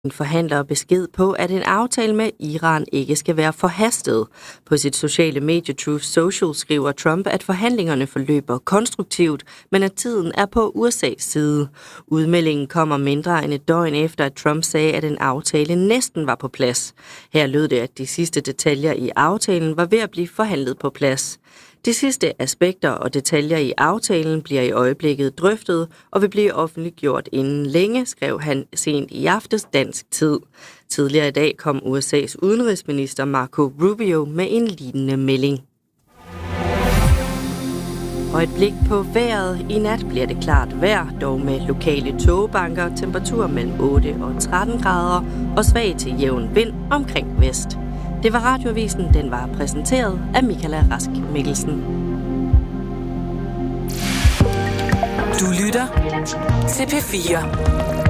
forhandler besked på, at en aftale med Iran ikke skal være forhastet. På sit sociale medie Truth Social skriver Trump, at forhandlingerne forløber konstruktivt, men at tiden er på USA's side. Udmeldingen kommer mindre end et døgn efter, at Trump sagde, at en aftale næsten var på plads. Her lød det, at de sidste detaljer i aftalen var ved at blive forhandlet på plads. De sidste aspekter og detaljer i aftalen bliver i øjeblikket drøftet og vil blive offentliggjort inden længe, skrev han sent i aftes dansk tid. Tidligere i dag kom USA's udenrigsminister Marco Rubio med en lignende melding. Og et blik på vejret. I nat bliver det klart vejr, dog med lokale tågebanker, temperaturer mellem 8 og 13 grader og svag til jævn vind omkring vest. Det var Radioavisen, den var præsenteret af Michaela Rask Mikkelsen. Du lytter til P4.